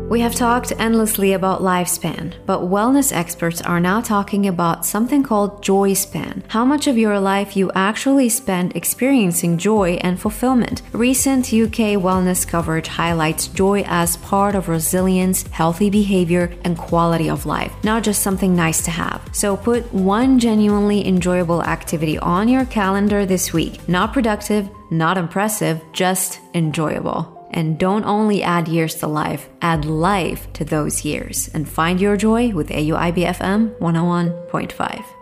We have talked endlessly about lifespan, but wellness experts are now talking about something called joy span. How much of your life you actually spend experiencing joy and fulfillment. Recent UK wellness coverage highlights joy as part of resilience, healthy behavior, and quality of life, not just something nice to have. So put one genuinely enjoyable activity on your calendar this week. Not productive, not impressive, just enjoyable. And don't only add years to life, add life to those years. And find your joy with AUIB FM 101.5.